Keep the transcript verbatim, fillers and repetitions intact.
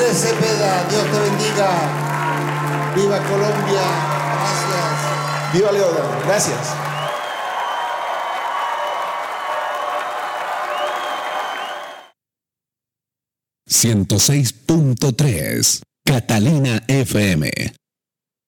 Andrés Cepeda, Dios te bendiga. Viva Colombia. Gracias. Viva Leodan. Gracias. ciento seis punto tres Catalina F M.